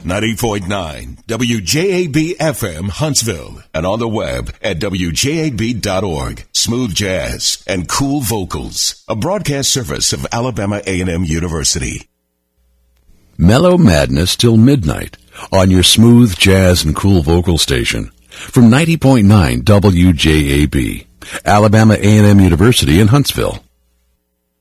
90.9 WJAB-FM Huntsville and on the web at WJAB.org. Smooth jazz and cool vocals. A broadcast service of Alabama A&M University. Mellow Madness till midnight on your smooth jazz and cool vocal station from 90.9 WJAB, Alabama A&M University in Huntsville.